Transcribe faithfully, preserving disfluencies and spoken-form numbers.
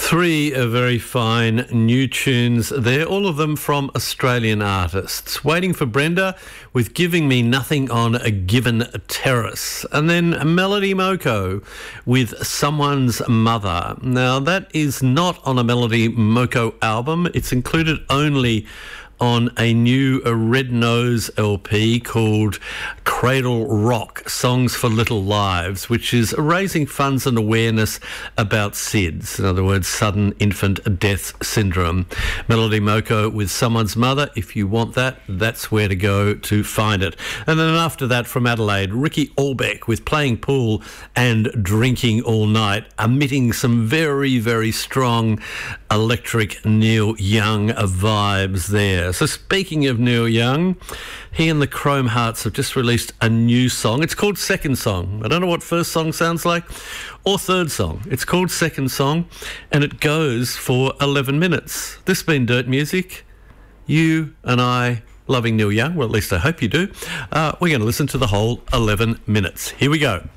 Three uh, very fine new tunes there, all of them from Australian artists. Waiting for Brenda with Giving Me Nothing on a Given Terrace. And then Melody Moko with Someone's Mother. Now, that is not on a Melody Moko album. It's included only on a new a Red Nose L P called Cradle Rock, Songs for Little Lives, which is raising funds and awareness about S I D S, in other words, Sudden Infant Death Syndrome. Melody Moko with Someone's Mother. If you want that, that's where to go to find it. And then after that, from Adelaide, Ricky Allbeck with Playing Pool and Drinking All Night, emitting some very, very strong electric Neil Young vibes there. So speaking of Neil Young, he and the Chrome Hearts have just released a new song. It's called Second Song. I don't know what first song sounds like or third song. It's called Second Song and it goes for eleven minutes. This has been Dirt Music. You and I loving Neil Young. Well, at least I hope you do. Uh, we're going to listen to the whole eleven minutes. Here we go.